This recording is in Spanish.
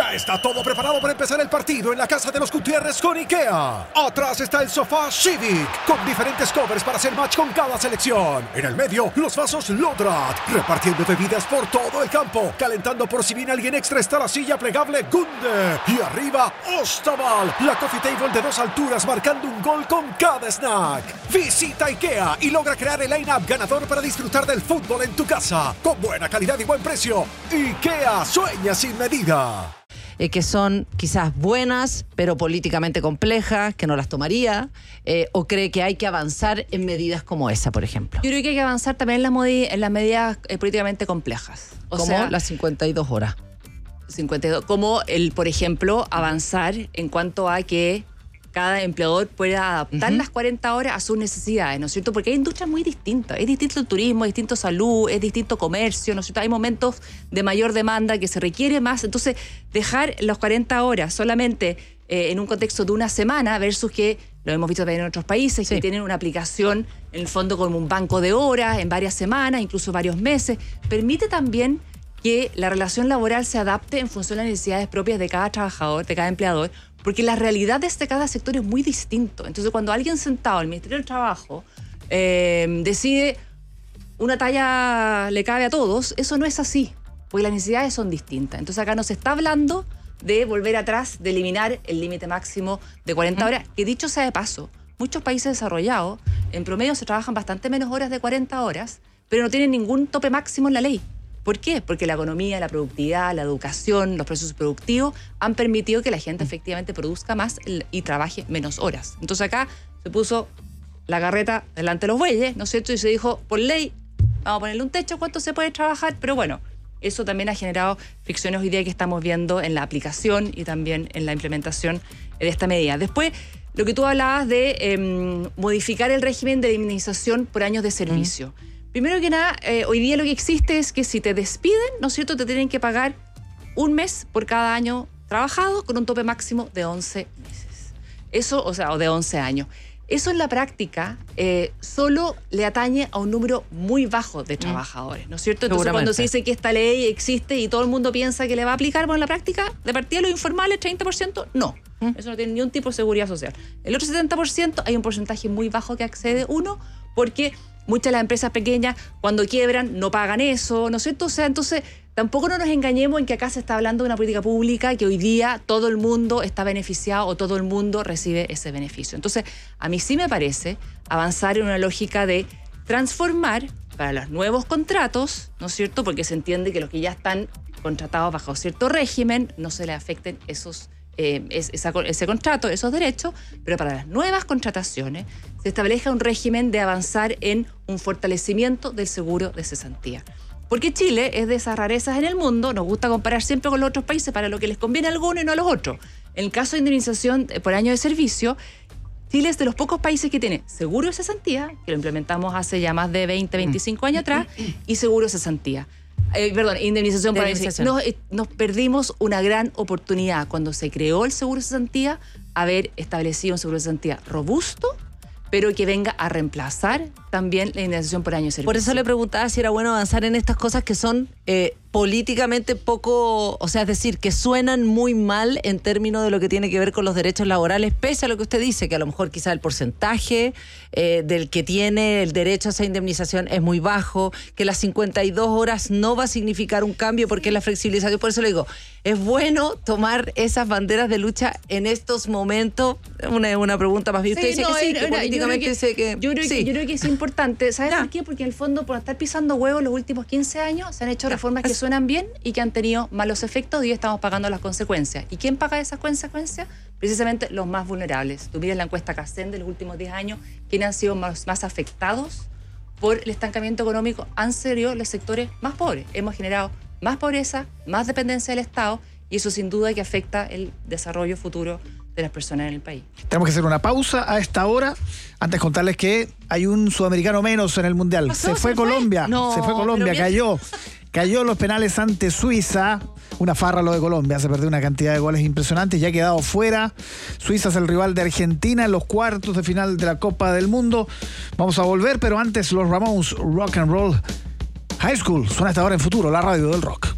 Ya está todo preparado para empezar el partido en la casa de los Gutiérrez con IKEA. Atrás está el sofá Civic, con diferentes covers para hacer match con cada selección. En el medio, los vasos Lodrat, repartiendo bebidas por todo el campo. Calentando por si viene alguien extra está la silla plegable Gunde. Y arriba, Ostaval, la coffee table de 2 alturas marcando un gol con cada snack. Visita IKEA y logra crear el line-up ganador para disfrutar del fútbol en tu casa. Con buena calidad y buen precio. IKEA sueña sin medida. Que son quizás buenas, pero políticamente complejas, que no las tomaría, o cree que hay que avanzar en medidas como esa, por ejemplo. Yo creo que hay que avanzar también en las medidas políticamente complejas. Como las 52 horas. 52, como por ejemplo, avanzar en cuanto a que cada empleador pueda adaptar las 40 horas a sus necesidades, ¿no es cierto? Porque hay industrias muy distintas. Es distinto el turismo, es distinto salud, es distinto comercio, ¿no es cierto? Hay momentos de mayor demanda que se requiere más. Entonces, dejar las 40 horas solamente en un contexto de una semana versus que, lo hemos visto también en otros países, que tienen una aplicación, en el fondo, como un banco de horas, en varias semanas, incluso varios meses, permite también que la relación laboral se adapte en función de las necesidades propias de cada trabajador, de cada empleador, porque la realidad de cada sector es muy distinto. Entonces, cuando alguien sentado en el Ministerio del Trabajo decide una talla le cabe a todos, eso no es así, porque las necesidades son distintas. Entonces, acá no se está hablando de volver atrás, de eliminar el límite máximo de 40 horas, que dicho sea de paso, muchos países desarrollados, en promedio se trabajan bastante menos horas de 40 horas, pero no tienen ningún tope máximo en la ley. ¿Por qué? Porque la economía, la productividad, la educación, los procesos productivos han permitido que la gente efectivamente produzca más y trabaje menos horas. Entonces acá se puso la carreta delante de los bueyes, ¿no es cierto? Y se dijo, por ley, vamos a ponerle un techo, ¿cuánto se puede trabajar? Pero bueno, eso también ha generado fricciones hoy día que estamos viendo en la aplicación y también en la implementación de esta medida. Después, lo que tú hablabas de modificar el régimen de indemnización por años de servicio. Primero que nada, hoy día lo que existe es que si te despiden, ¿no es cierto?, te tienen que pagar un mes por cada año trabajado con un tope máximo de 11 meses. Eso, o de 11 años. Eso en la práctica solo le atañe a un número muy bajo de trabajadores, ¿no es cierto? Entonces, cuando se dice que esta ley existe y todo el mundo piensa que le va a aplicar, bueno, en la práctica, de partida los informales, 30%, no. Eso no tiene ni un tipo de seguridad social. El otro 70% hay un porcentaje muy bajo que accede porque muchas de las empresas pequeñas, cuando quiebran, no pagan eso, ¿no es cierto? O sea, entonces, tampoco no nos engañemos en que acá se está hablando de una política pública que hoy día todo el mundo está beneficiado o todo el mundo recibe ese beneficio. Entonces, a mí sí me parece avanzar en una lógica de transformar para los nuevos contratos, ¿no es cierto? Porque se entiende que los que ya están contratados bajo cierto régimen no se les afecten ese contrato, esos derechos, pero para las nuevas contrataciones se establece un régimen de avanzar en un fortalecimiento del seguro de cesantía. Porque Chile es de esas rarezas en el mundo, nos gusta comparar siempre con los otros países para lo que les conviene a algunos y no a los otros. En el caso de indemnización por año de servicio, Chile es de los pocos países que tiene seguro de cesantía, que lo implementamos hace ya más de 20, 25 años atrás, y seguro de cesantía. Indemnización por año de servicio. Nos perdimos una gran oportunidad cuando se creó el seguro de cesantía, haber establecido un seguro de cesantía robusto, pero que venga a reemplazar también la indemnización por año de servicio. Por eso le preguntaba si era bueno avanzar en estas cosas que son políticamente poco, o sea, es decir, que suenan muy mal en términos de lo que tiene que ver con los derechos laborales, pese a lo que usted dice, que a lo mejor quizá el porcentaje del que tiene el derecho a esa indemnización es muy bajo, que las 52 horas no va a significar un cambio porque es la flexibilización. Por eso le digo, es bueno tomar esas banderas de lucha en estos momentos. Una pregunta más bien. Usted dice que sí, que políticamente dice que yo creo que es importante. ¿Sabes por qué? Porque en el fondo, por estar pisando huevos los últimos 15 años, se han hecho reformas que suenan bien y que han tenido malos efectos y hoy estamos pagando las consecuencias. ¿Y quién paga esas consecuencias? Precisamente los más vulnerables. Tú miras la encuesta CACEN de los últimos 10 años, ¿quiénes han sido más afectados por el estancamiento económico? Han sido los sectores más pobres. Hemos generado más pobreza, más dependencia del Estado y eso sin duda que afecta el desarrollo futuro de las personas en el país. Tenemos que hacer una pausa a esta hora. Antes contarles que hay un sudamericano menos en el Mundial. Se fue Colombia, cayó los penales ante Suiza. Una farra lo de Colombia, se perdió una cantidad de goles impresionantes, ya ha quedado fuera. Suiza es el rival de Argentina en los cuartos de final de la Copa del Mundo. Vamos a volver, pero antes los Ramones Rock and Roll High School suena hasta ahora en Futuro, la radio del rock.